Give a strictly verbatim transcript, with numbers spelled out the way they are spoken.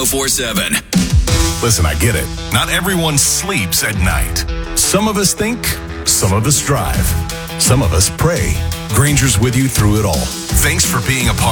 four seven. Listen, I get it. Not everyone sleeps at night. Some of us think, some of us drive, some of us pray. Granger's with you through it all. Thanks for being a part